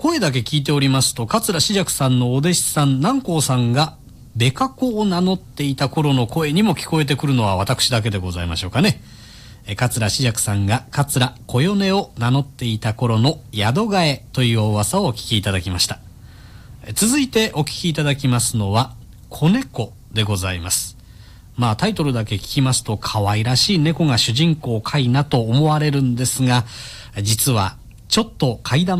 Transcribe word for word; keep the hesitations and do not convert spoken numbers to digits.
声だけ聞いておりますと、桂枝雀さんのお弟子さん南光さんがベカ子を名乗っていた頃の声にも聞こえてくるのは私だけでございましょうかね。え桂枝雀さんが桂小米を名乗っていた頃の宿替えというお噂をお聞きいただきました。え続いてお聞きいただきますのは子猫でございます。まあタイトルだけ聞きますと可愛らしい猫が主人公かいなと思われるんですが、実はちょっと怪談